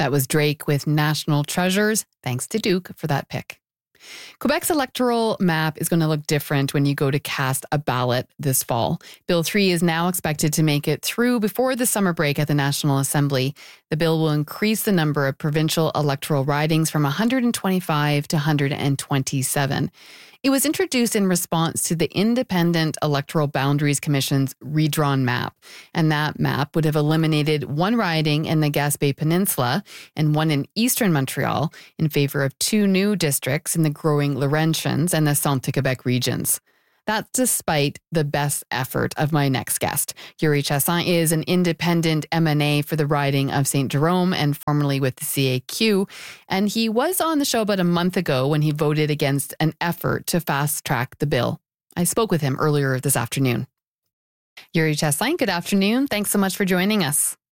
That was Drake with National Treasures. Thanks to Duke for that pick. Quebec's electoral map is going to look different when you go to cast a ballot this fall. Bill 3 is now expected to make it through before the summer break at the National Assembly. The bill will increase the number of provincial electoral ridings from 125 to 127. It was introduced in response to the Independent Electoral Boundaries Commission's redrawn map, and that map would have eliminated one riding in the Gaspé Peninsula and one in eastern Montreal in favor of two new districts in the growing Laurentians and the Centre-Quebec regions. That's despite the best effort of my next guest. Yuri Chassin is an independent MNA for the riding of St. Jerome and formerly with the CAQ. And he was on the show about a month ago when he voted against an effort to fast-track the bill. I spoke with him earlier this afternoon. Yuri Chassin, good afternoon. Thanks so much for joining us.